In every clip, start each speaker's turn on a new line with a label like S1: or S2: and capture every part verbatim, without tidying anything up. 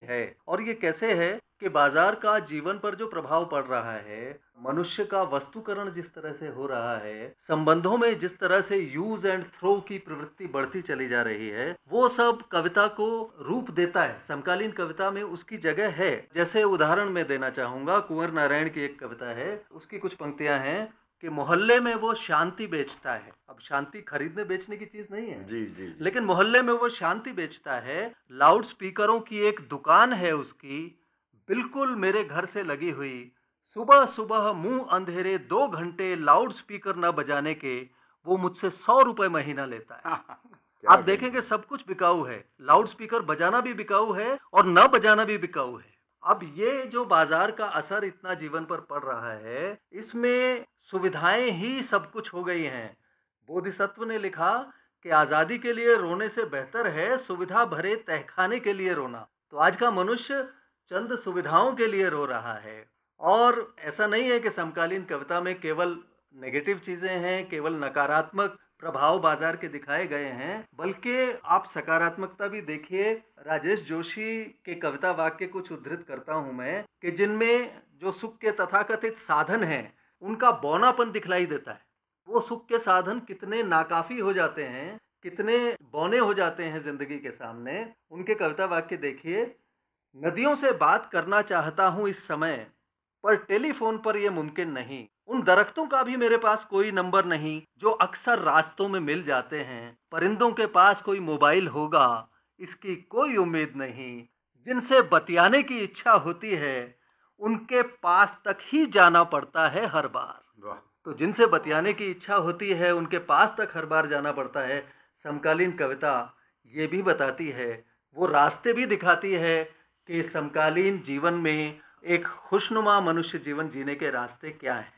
S1: है। और ये कैसे है कि बाजार का जीवन पर जो प्रभाव पड़ रहा है, मनुष्य का वस्तुकरण जिस तरह से हो रहा है, संबंधों में जिस तरह से यूज एंड थ्रो की प्रवृत्ति बढ़ती चली जा रही है, वो सब कविता को रूप देता है। समकालीन कविता में उसकी जगह है। जैसे उदाहरण मैं देना चाहूंगा, कुंवर नारायण की एक कविता है, उसकी कुछ पंक्तियां हैं कि मोहल्ले में वो शांति बेचता है। अब शांति खरीदने बेचने की चीज नहीं है,
S2: जी जी जी।
S1: लेकिन मोहल्ले में वो शांति बेचता है। लाउड स्पीकरों की एक दुकान है उसकी, बिल्कुल मेरे घर से लगी हुई। सुबह सुबह मुंह अंधेरे दो घंटे लाउड स्पीकर न बजाने के वो मुझसे सौ रुपए महीना लेता है।
S2: क्या
S1: आप देखेंगे सब कुछ बिकाऊ है, लाउड स्पीकर बजाना भी बिकाऊ है और न बजाना भी बिकाऊ है। अब ये जो बाजार का असर इतना जीवन पर पड़ रहा है, इसमें सुविधाएं ही सब कुछ हो गई हैं। बोधिसत्व ने लिखा कि आजादी के लिए रोने से बेहतर है सुविधा भरे तहखाने के लिए रोना। तो आज का मनुष्य चंद सुविधाओं के लिए रो रहा है। और ऐसा नहीं है कि समकालीन कविता में केवल नेगेटिव चीजें हैं, केवल नकारात्मक प्रभाव बाजार के दिखाए गए हैं, बल्कि आप सकारात्मकता भी देखिए। राजेश जोशी के कविता वाक्य कुछ उद्धृत करता हूं मैं, कि जिनमें जो सुख के तथाकथित साधन हैं उनका बौनापन दिखलाई देता है। वो सुख के साधन कितने नाकाफी हो जाते हैं, कितने बौने हो जाते हैं जिंदगी के सामने। उनके कविता वाक्य देखिए। नदियों से बात करना चाहता हूं इस समय, पर टेलीफोन पर यह मुमकिन नहीं। उन दरख्तों का भी मेरे पास कोई नंबर नहीं जो अक्सर रास्तों में मिल जाते हैं। परिंदों के पास कोई मोबाइल होगा, इसकी कोई उम्मीद नहीं। जिनसे बतियाने की इच्छा होती है, उनके पास तक ही जाना पड़ता है हर बार। तो जिनसे बतियाने की इच्छा होती है, उनके पास तक हर बार जाना पड़ता है। समकालीन कविता ये भी बताती है, वो रास्ते भी दिखाती है कि समकालीन जीवन में एक खुशनुमा मनुष्य जीवन जीने के रास्ते क्या हैं।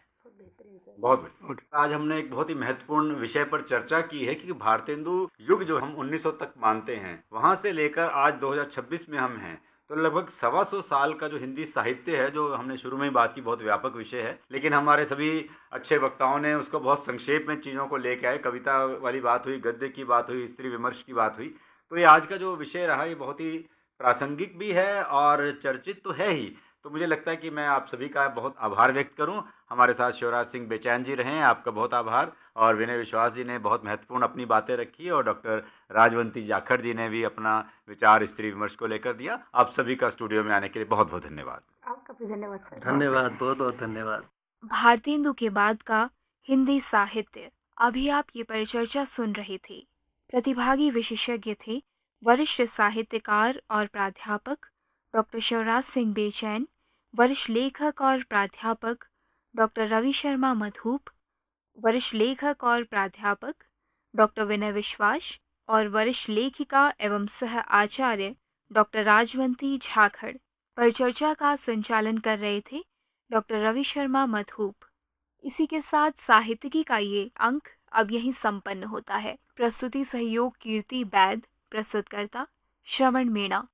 S2: बहुत बढ़िया। आज हमने एक बहुत ही महत्वपूर्ण विषय पर चर्चा की है कि भारतेंदु युग जो हम उन्नीस सौ तक मानते हैं, वहां से लेकर आज दो हज़ार छब्बीस में हम हैं, तो लगभग सवा सौ साल का जो हिंदी साहित्य है, जो हमने शुरू में ही बात की, बहुत व्यापक विषय है, लेकिन हमारे सभी अच्छे वक्ताओं ने उसको बहुत संक्षेप में चीज़ों को लेके आए। कविता वाली बात हुई, गद्य की बात हुई, स्त्री विमर्श की बात हुई। तो ये आज का जो विषय रहा, ये बहुत ही प्रासंगिक भी है और चर्चित तो है ही। तो मुझे लगता है कि मैं आप सभी का बहुत आभार व्यक्त करूं। हमारे साथ शिवराज सिंह बेचैन जी रहे हैं, आपका बहुत आभार। और विनय विश्वास जी ने बहुत महत्वपूर्ण अपनी बातें रखी, और डॉक्टर राजवंती जाखड़ जी ने भी अपना विचार स्त्री विमर्श को लेकर दिया। आप सभी का स्टूडियो में आने के लिए बहुत बहुत धन्यवाद।
S3: आपका भी धन्यवाद सर।
S1: धन्यवाद, बहुत बहुत धन्यवाद।
S3: भारतेंदु के बाद का हिंदी साहित्य, अभी आप ये परिचर्चा सुन रहे थे। प्रतिभागी विशेषज्ञ थे वरिष्ठ साहित्यकार और प्राध्यापक डॉक्टर शिवराज सिंह बेचैन, वरिष्ठ लेखक और प्राध्यापक डॉक्टर रवि शर्मा मधूप, वरिष्ठ लेखक और प्राध्यापक डॉक्टर विनय विश्वास और वरिष्ठ लेखिका एवं सह आचार्य डॉक्टर राजवंती झाखड़। परिचर्चा का संचालन कर रहे थे डॉक्टर रवि शर्मा मधूप। इसी के साथ साहित्यिकी का ये अंक अब यहीं संपन्न होता है। प्रस्तुति सहयोग कीर्ति बैद, प्रस्तुतकर्ता श्रवण मीणा।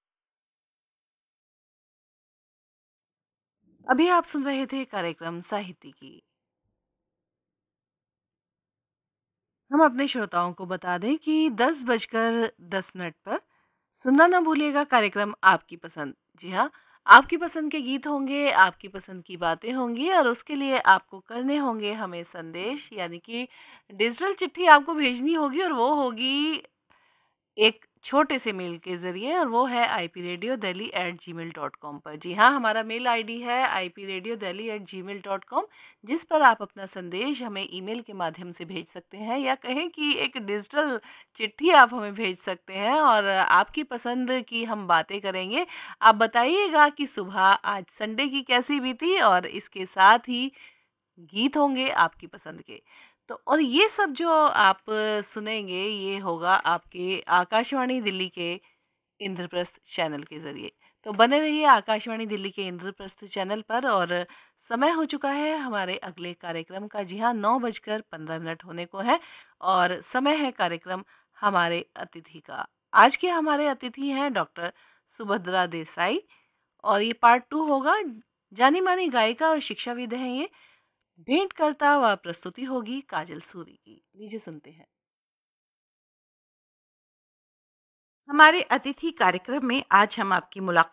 S4: अभी आप सुन रहे थे कार्यक्रम साहित्यिकी। हम अपने श्रोताओं को बता दें कि दस बजकर दस मिनट पर सुनना ना भूलिएगा कार्यक्रम आपकी पसंद। जी हाँ, आपकी पसंद के गीत होंगे, आपकी पसंद की बातें होंगी, और उसके लिए आपको करने होंगे हमें संदेश, यानी कि डिजिटल चिट्ठी आपको भेजनी होगी, और वो होगी एक छोटे से मेल के ज़रिए, और वो है I P radio Delhi eight ji mail dot com पर। जी हाँ, हमारा मेल आईडी है I P radio Delhi eight ji mail dot com, जिस पर आप अपना संदेश हमें ईमेल के माध्यम से भेज सकते हैं, या कहें कि एक डिजिटल चिट्ठी आप हमें भेज सकते हैं, और आपकी पसंद की हम बातें करेंगे। आप बताइएगा कि सुबह आज संडे की कैसी बीती, और इसके साथ ही गीत होंगे आपकी पसंद के। तो और ये सब जो आप सुनेंगे, ये होगा आपके आकाशवाणी दिल्ली के इंद्रप्रस्थ चैनल के ज़रिए। तो बने रहिए आकाशवाणी दिल्ली के इंद्रप्रस्थ चैनल पर। और समय हो चुका है हमारे अगले कार्यक्रम का। जी हाँ, नौ बजकर पंद्रह मिनट होने को है, और समय है कार्यक्रम हमारे अतिथि का। आज के हमारे अतिथि हैं डॉक्टर सुभद्रा देसाई, और ये पार्ट टू होगा। जानी मानी गायिका और शिक्षाविद हैं ये। भेंटकर्ता व प्रस्तुति होगी काजल सूरी की। लीजिए सुनते हैं।
S5: हमारे अतिथि कार्यक्रम में आज हम आपकी मुलाकात